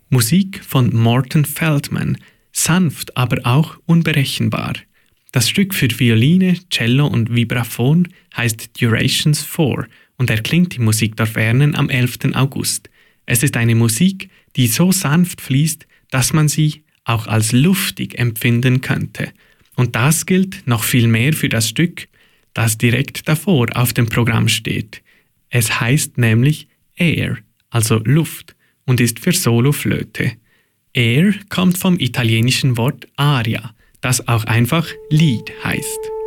Musik von Morton Feldman, sanft, aber auch unberechenbar. Das Stück für Violine, Cello und Vibraphon heißt Durations 4 und erklingt im Musikdorf Ernen am 11. August. Es ist eine Musik, die so sanft fließt, dass man sie auch als luftig empfinden könnte. Und das gilt noch viel mehr für das Stück, das direkt davor auf dem Programm steht. Es heißt nämlich Air, also Luft, und ist für Soloflöte. Air kommt vom italienischen Wort aria, das auch einfach Lied heißt.